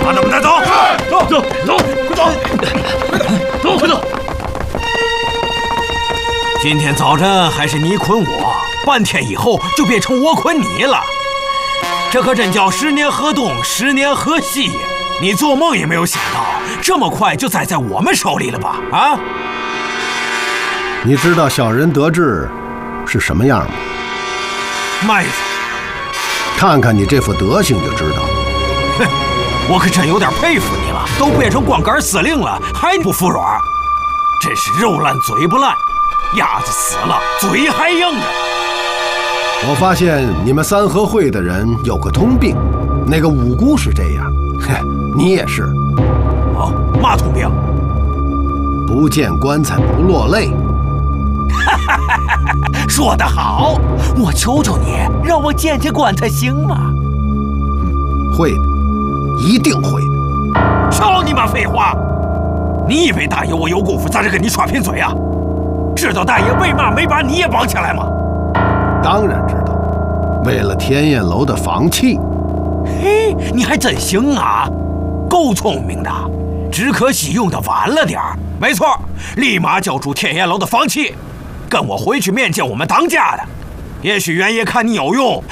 把他们带走！ 走，快走！ 今天早晨还是你捆我，半天以后就变成我捆你了。这可真叫10年河东，10年河西。你做梦也没有想到，这么快就栽在我们手里了吧？啊！ 你知道小人得志是什么样吗？ 麦子， 看看你这副德行就知道。 哼，我可真有点佩服你了，都变成光杆司令了，还不服软？真是肉烂嘴不烂，鸭子死了嘴还硬着。 我发现你们三合会的人有个通病，那个五姑是这样，你也是。 哦，嘛通病？ 不见棺材不落泪。 说得好，我求求你，让我见见棺材行吗？ 会的，一定会的。 少你妈废话！你以为大爷我有功夫在这跟你耍贫嘴啊？知道大爷为嘛没把你也绑起来吗？ 当然知道，为了天燕楼的房契。 嘿，你还真行啊，够聪明的，只可惜用的晚了点儿。没错，立马交出天燕楼的房契，跟我回去面见我们当家的。也许袁爷看你有用，